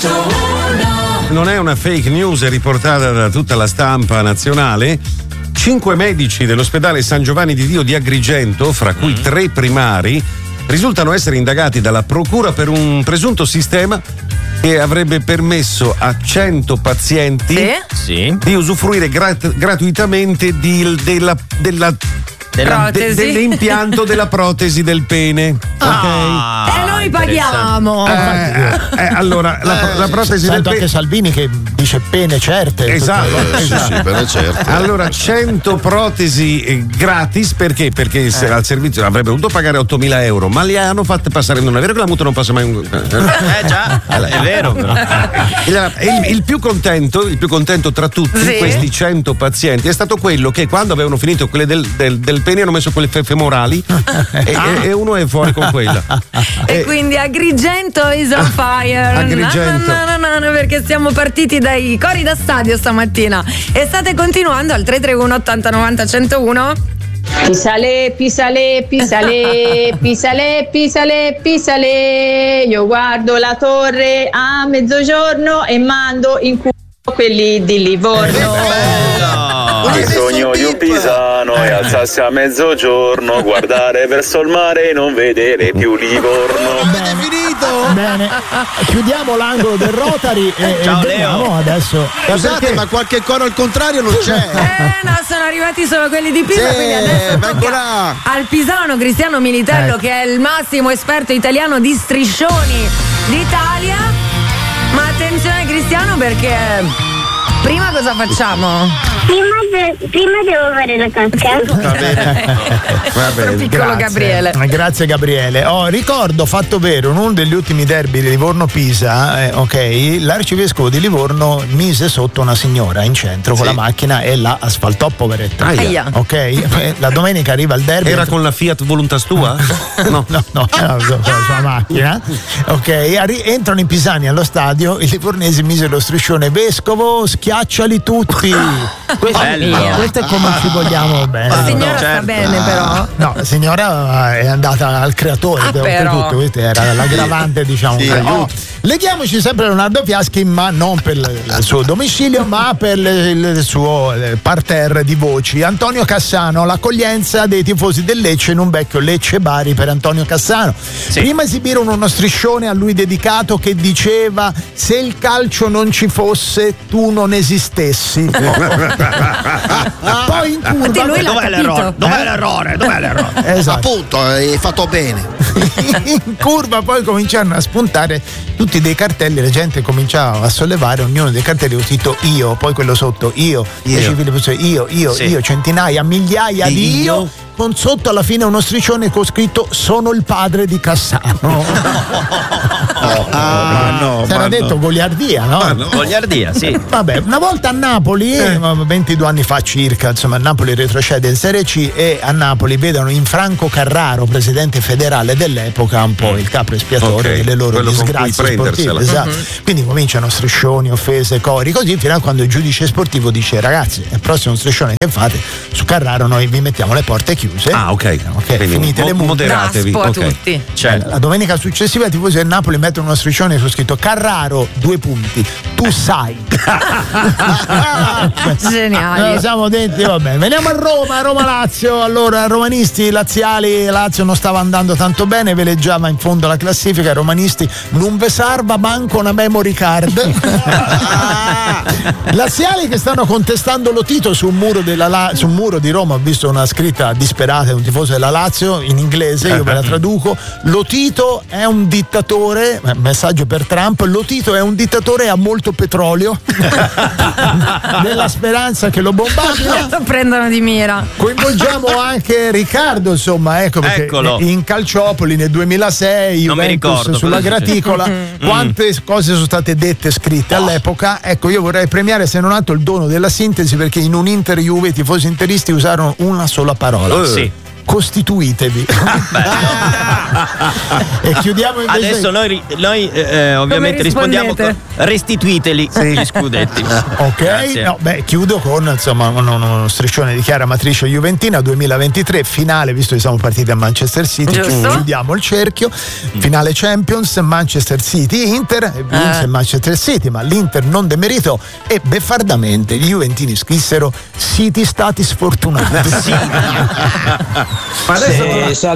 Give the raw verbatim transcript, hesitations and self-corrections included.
Non è una fake news, è riportata da tutta la stampa nazionale. Cinque medici dell'ospedale San Giovanni di Dio di Agrigento, fra cui mm. tre primari, risultano essere indagati dalla procura per un presunto sistema che avrebbe permesso a cento pazienti sì? di usufruire grat- gratuitamente di, della, della Della, de, dell'impianto della protesi del pene. Ah, ok? E noi paghiamo. Eh, eh, allora, la, la protesi del pene. Anche Salvini che dice pene certe. Esatto, eh, esatto. Sì, sì, pene certe. Allora, cento protesi eh, gratis perché? Perché se eh. al servizio avrebbe dovuto pagare ottomila euro, ma le hanno fatte passare. Non è vero che la mutua non passa mai un. Eh già, è vero, però. Il, il, il più contento, il più contento tra tutti sì? questi cento pazienti è stato quello che quando avevano finito quelle del, del, del pene hanno messo quelle fe- femorali e, e, e uno è fuori con quella. E, e quindi Agrigento is on fire. Agrigento. No, no, no, no, perché siamo partiti dai cori da stadio stamattina e state continuando al tre tre uno ottanta novanta centouno. Pisale, pisale, pisale, pisale, pisale, pisale. Io guardo la torre a mezzogiorno e mando in culo quelli di Livorno. Il sogno di un pisano è alzarsi a mezzogiorno, guardare verso il mare e non vedere più Livorno. Avete finito? Bene, chiudiamo l'angolo del Rotary e, Ciao, e vediamo adesso. Scusate, ma qualche coro al contrario non c'è. Eh no, sono arrivati solo quelli di Pisa, Sì, quindi adesso vengo tocca là. al pisano Cristiano Militello, Ecco. che è il massimo esperto italiano di striscioni d'Italia. Ma attenzione Cristiano, perché prima cosa facciamo? Prima, de- prima devo fare la cacca. Va bene. Va Il bene. piccolo Grazie. Gabriele. Grazie Gabriele. Oh, ricordo fatto vero, in uno degli ultimi derby di Livorno-Pisa, eh, ok, l'arcivescovo di Livorno mise sotto una signora in centro con Sì. la macchina e la asfaltò, poveretta. Aia. Ok, eh, la domenica arriva il derby. Era con la Fiat Voluntas tua? No, no, no, era con la sua macchina. Ok, arri- entrano i pisani allo stadio, i livornesi misero lo striscione: vescovo, schiacciali tutti. Questo, Bello. questo è come ci vogliamo bene. La signora sta certo. bene però. No, la signora è andata al creatore, Ah, però. oltretutto, questa era l'aggravante, diciamo. Sì, Oh, aiuto. leghiamoci sempre a Leonardo Fiaschi, ma non per il suo domicilio, ma per il suo eh, parterre di voci. Antonio Cassano, l'accoglienza dei tifosi del Lecce in un vecchio Lecce Bari per Antonio Cassano. Sì. Prima esibirono uno striscione a lui dedicato che diceva: se il calcio non ci fosse, tu non esistessi. Poi in Infatti curva lui l'ha Dov'è l'errore? capito. Dov'è l'errore? Dov'è l'errore? esatto. Appunto, hai fatto bene. In curva poi cominciarono a spuntare tutti dei cartelli, la gente cominciava a sollevare ognuno dei cartelli con scritto io, poi quello sotto io, Io. dieci mila persone, io, io, Sì. io, centinaia, migliaia Di di io, io. con sotto alla fine uno striscione con scritto sono il padre di Cassano. Ah, ma no, Si era ma detto no. goliardia, no? Ma no. Goliardia, sì. Vabbè, una volta a Napoli, eh. ventidue anni fa circa, insomma, Napoli retrocede in Serie C e a Napoli vedono in Franco Carraro, presidente federale dell'epoca, un po' il capo espiatorio Ok, delle loro quello con cui disgrazie sportive. prendersela. Esatto. Mhm. Quindi cominciano striscioni, offese, cori, così fino a quando il giudice sportivo dice: ragazzi, il prossimo striscione che fate su Carraro noi vi mettiamo le porte chiuse. Ah, ok. Ok, Quindi finite mo- le multe. moderatevi. Daspo a ok. tutti. Certo. La domenica successiva i tifosi del Napoli mettono uno striscione su scritto Carraro, due punti, tu sai. Geniali. Eh, siamo dentro, vabbè. Veniamo a Roma, Roma-Lazio. Allora, romanisti, laziali, Lazio non stava andando tanto bene, veleggiava in fondo alla classifica. I romanisti non ve serva manco una memory card. Laziali che stanno contestando lo Tito su un muro della La- su un muro di Roma. Ho visto una scritta disperata di un tifoso della Lazio in inglese, io ve la traduco: lo Tito è un dittatore, eh, messaggio per Trump, lo Tito è un dittatore e ha molto petrolio. Nella speranza che lo bombardino. Lo prendono di mira. Coinvolgiamo anche Riccardo, insomma, ecco, perché Eccolo. in Calciopoli nel duemilasei Non mi Juventus ricordo sulla cosa graticola, quante cose sono state dette, scritte all'epoca. Ecco, io vorrei premiare, se non altro, il dono della sintesi, perché in un Inter Juve i tifosi interisti usarono una sola parola: Eh. Sì. costituitevi. E chiudiamo invece. Adesso noi, noi eh, ovviamente rispondiamo con restituiteli gli scudetti. Ok, Grazie. no, beh, chiudo con insomma uno, uno striscione di chiara matrice juventina duemilaventitré, finale, visto che siamo partiti a Manchester City, Giusto. chiudiamo il cerchio, finale Champions, Manchester City Inter, e vinse Eh. Manchester City, ma l'Inter non demeritò e beffardamente gli juventini scrissero City stati sfortunati. Ma adesso Se